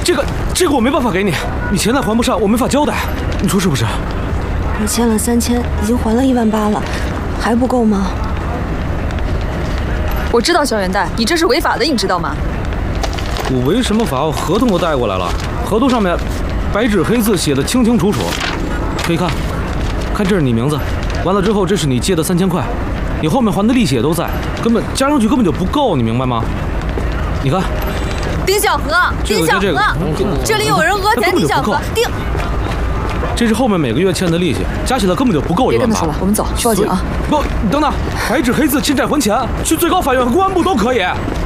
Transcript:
这个我没办法给你，你钱再还不上，我没法交代，你说是不是？ 你欠了3000，已经还了18000了，还不够吗？ 我知道小远贷，你这是违法的，你知道吗？ 我违什么法？我合同都带过来了，合同上面白纸黑字写的清清楚楚，可以看，看这是你名字，完了之后这是你借的3000块，你后面还的利息也都在，根本加上去根本就不够，你明白吗？你看。 丁小河，丁小河，这里有人讹钱，丁小河，丁。 这是后面每个月欠的利息，加起来根本就不够18000。 别跟他说了，我们走，去报警啊！ 不，等等，白纸黑字欠债还钱，去最高法院和公安部都可以。